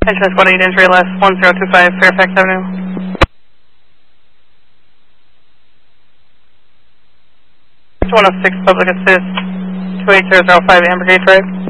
Entrance 18 entry left 1025 Fairfax Avenue. 106 Public Assist 28005 Ambergate Drive.